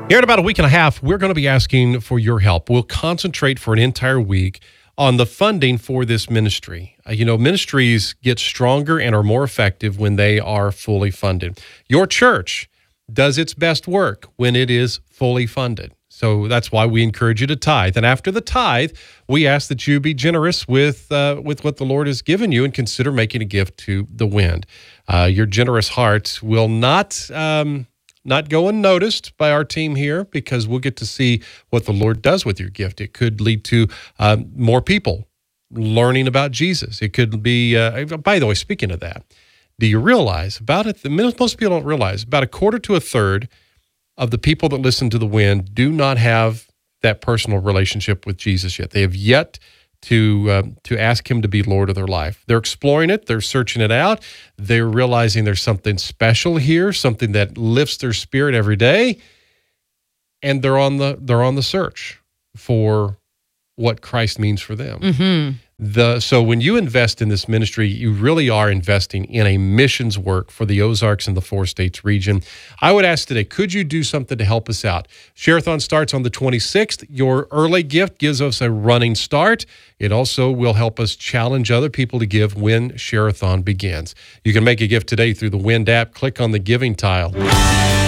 Here in about a week and a half, we're going to be asking for your help. We'll concentrate for an entire week on the funding for this ministry. Ministries get stronger and are more effective when they are fully funded. Your church does its best work when it is fully funded. So that's why we encourage you to tithe. And after the tithe, we ask that you be generous with what the Lord has given you and consider making a gift to the Wind. Your generous heart will not go unnoticed by our team here, because we'll get to see what the Lord does with your gift. It could lead to more people learning about Jesus. It could be, by the way, speaking of that, do you realize most people don't realize, about a quarter to a third of the people that listen to the Wind do not have that personal relationship with Jesus yet. They have yet to ask him to be Lord of their life. They're exploring it. They're searching it out. They're realizing there's something special here, something that lifts their spirit every day, and they're on the search for what Christ means for them. Mm-hmm. So when you invest in this ministry, you really are investing in a missions work for the Ozarks and the 4 states region. I would ask today, could you do something to help us out? Share-a-thon starts on the 26th. Your early gift gives us a running start. It also will help us challenge other people to give when Share-a-thon begins. You can make a gift today through the Wind app. Click on the giving tile.